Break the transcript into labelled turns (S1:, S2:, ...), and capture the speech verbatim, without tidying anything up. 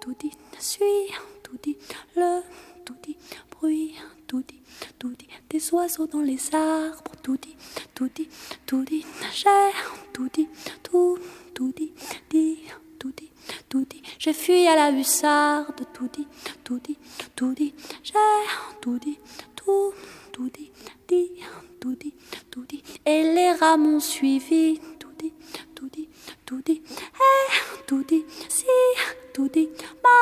S1: tout dit, suis, tout dit, le, tout dit, bruit, tout dit, tout dit, des oiseaux dans les arbres, tout dit, tout dit, tout dit, j'ai, tout dit, tout, tout dit, dit, tout dit, tout dit, j'ai fui à la hussarde, tout dit, tout dit, tout dit, j'ai, tout dit, tout, tout dit, dit, tout dit, tout dit, et les rats m'ont suivi, tout dit, tout dit, tout dit, eh, tout dit, si, tout dit, ma.